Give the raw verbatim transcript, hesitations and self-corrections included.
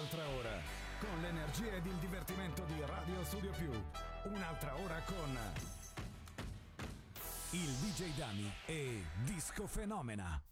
un'altra ora con l'energia ed il divertimento di Radio Studio Più. Un'altra ora con il D J Dami e Disco Fenomena.